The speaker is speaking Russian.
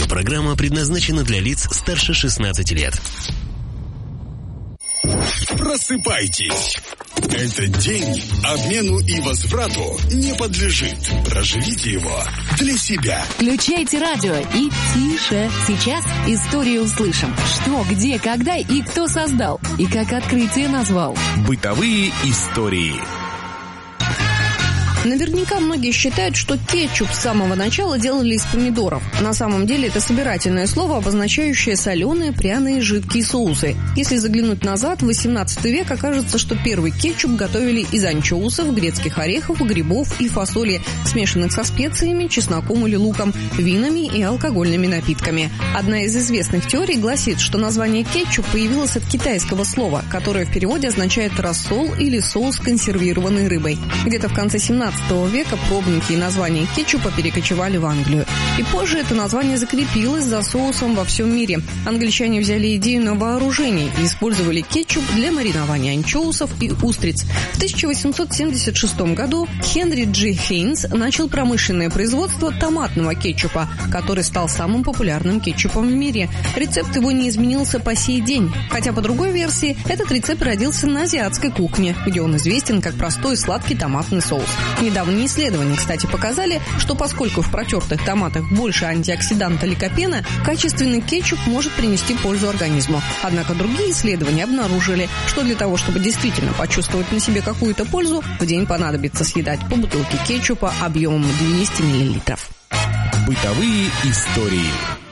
Аудиопрограмма предназначена для лиц старше 16 лет. Просыпайтесь. Этот день обмену и возврату не подлежит. Проживите его для себя. Включайте радио и тише. Сейчас историю услышим. Что, где, когда и кто создал. И как открытие назвал. Бытовые истории. Наверняка многие считают, что кетчуп с самого начала делали из помидоров. На самом деле это собирательное слово, обозначающее соленые, пряные, жидкие соусы. Если заглянуть назад, в 18 век окажется, что первый кетчуп готовили из анчоусов, грецких орехов, грибов и фасоли, смешанных со специями, чесноком или луком, винами и алкогольными напитками. Одна из известных теорий гласит, что название кетчуп появилось от китайского слова, которое в переводе означает рассол или соус с консервированной рыбой. Где-то в конце 17 века пробники и названия кетчупа перекочевали в Англию. И позже это название закрепилось за соусом во всем мире. Англичане взяли идею на вооружение и использовали кетчуп для маринования анчоусов и устриц. В 1876 году Хенри Джи Хейнс начал промышленное производство томатного кетчупа, который стал самым популярным кетчупом в мире. Рецепт его не изменился по сей день. Хотя по другой версии, этот рецепт родился на азиатской кухне, где он известен как простой сладкий томатный соус. Недавние исследования, кстати, показали, что поскольку в протертых томатах больше антиоксиданта ликопена, качественный кетчуп может принести пользу организму. Однако другие исследования обнаружили, что для того, чтобы действительно почувствовать на себе какую-то пользу, в день понадобится съедать по бутылке кетчупа объемом 200 мл. Бытовые истории.